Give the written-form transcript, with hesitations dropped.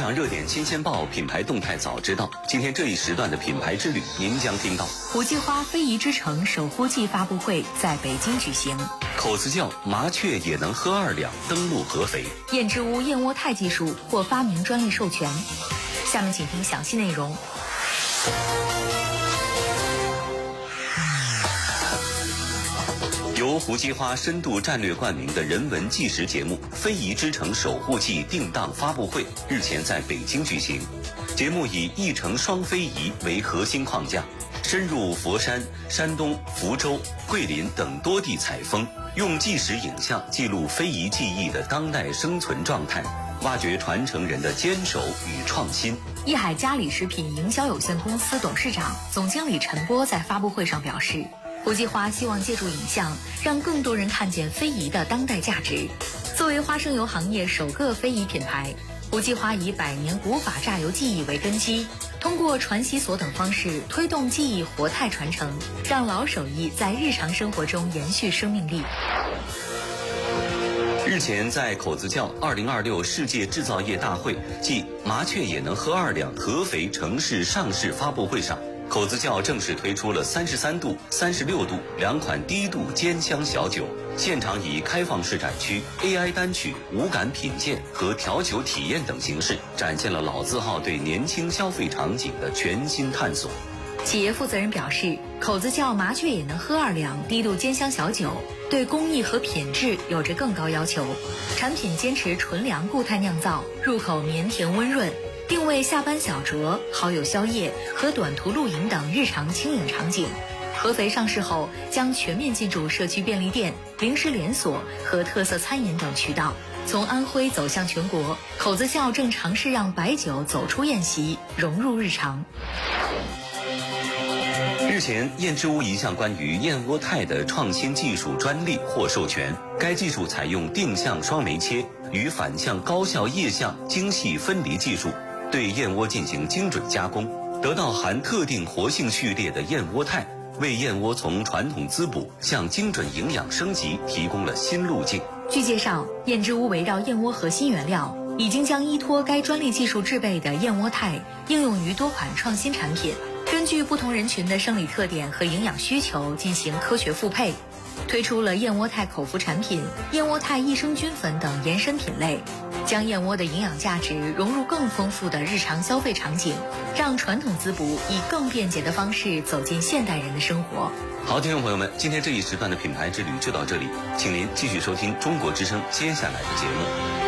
场热点新鲜报，品牌动态早知道。今天这一时段的品牌之旅，您将听到： 国际花非遗之城守护季发布会在北京举行； 口子窖麻雀也能喝2两登陆合肥； 燕之屋燕窝肽技术获发明专利授权。下面请听详细内容。 由胡姬花深度战略冠名的人文纪实节目《非遗之城守护季》定档发布会日前在北京举行。节目以一城双非遗为核心框架，深入佛山、山东、福州、桂林等多地采风，用纪实影像记录非遗技艺的当代生存状态，挖掘传承人的坚守与创新。 益海嘉里食品营销有限公司董事长、总经理陈波在发布会上表示，胡姬花希望借助影像，让更多人看见非遗的当代价值。作为花生油行业首个非遗品牌，胡姬花以100年古法榨油技艺为根基，通过传习所等方式推动技艺活态传承，让老手艺在日常生活中延续生命力。 日前，在口子窖2026世界制造业大会暨麻雀也能喝2两合肥城市上市发布会上，口子窖正式推出了33度、36度2款低度煎香小酒，现场以开放式展区、AI 单曲、无感品鉴和调酒体验等形式，展现了老字号对年轻消费场景的全新探索。 企业负责人表示，口子窖麻雀也能喝2两低度煎香小酒对工艺和品质有着更高要求，产品坚持纯粮固态酿造，入口绵甜温润，定位下班小酌、好友宵夜和短途露营等日常轻饮场景。合肥上市后，将全面进驻社区便利店、零食连锁和特色餐饮等渠道。从安徽走向全国，口子窖正尝试让白酒走出宴席，融入日常。 日前，燕之屋一项关于燕窝肽的创新技术专利获授权。该技术采用定向双酶切与反向高效液相精细分离技术，对燕窝进行精准加工，得到含特定活性序列的燕窝肽，为燕窝从传统滋补向精准营养升级提供了新路径。 据介绍，燕之屋围绕燕窝核心原料，已经将依托该专利技术制备的燕窝肽应用于多款创新产品，根据不同人群的生理特点和营养需求进行科学复配，推出了燕窝肽口服产品、燕窝肽益生菌粉等延伸品类，将燕窝的营养价值融入更丰富的日常消费场景，让传统滋补以更便捷的方式走进现代人的生活。 好，听众朋友们，今天这一时段的品牌之旅就到这里，请您继续收听中国之声接下来的节目。